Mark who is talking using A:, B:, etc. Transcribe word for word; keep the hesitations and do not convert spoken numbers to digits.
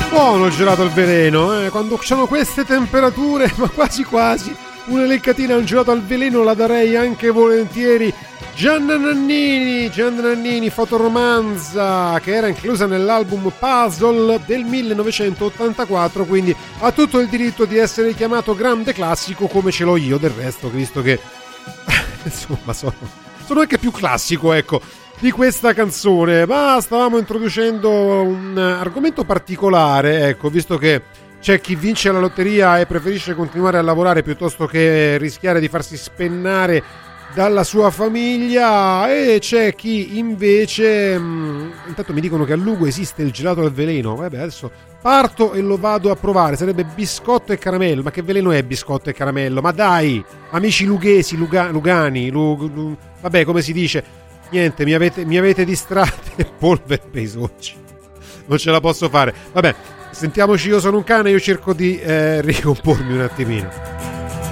A: Buono il gelato al veleno, eh? Quando c'hanno queste temperature, ma quasi quasi un'elencatina al gelato al veleno la darei anche volentieri. Gianna Nannini, Gianna Nannini, fotoromanza, che era inclusa nell'album Puzzle del millenovecentottantaquattro, quindi ha tutto il diritto di essere chiamato grande classico, come ce l'ho io del resto, visto che insomma sono, sono anche più classico, ecco, di questa canzone. Ma stavamo introducendo un argomento particolare, ecco, visto che c'è chi vince la lotteria e preferisce continuare a lavorare piuttosto che rischiare di farsi spennare dalla sua famiglia, e c'è chi invece mh, intanto mi dicono che a Lugo esiste il gelato al veleno. Vabbè, adesso parto e lo vado a provare. Sarebbe biscotto e caramello. Ma che veleno è biscotto e caramello? Ma dai, amici lughesi, luga, lugani, lug, lug, vabbè, come si dice? Niente, mi avete, mi avete distratti. Polvere per i soci, non ce la posso fare. Vabbè, sentiamoci Io sono un cane. Io cerco di eh, ricompormi un attimino.